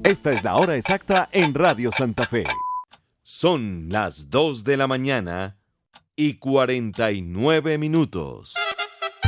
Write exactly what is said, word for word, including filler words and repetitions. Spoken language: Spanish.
Esta es la hora exacta en Radio Santa Fe. Son las dos de la mañana y cuarenta y nueve minutos.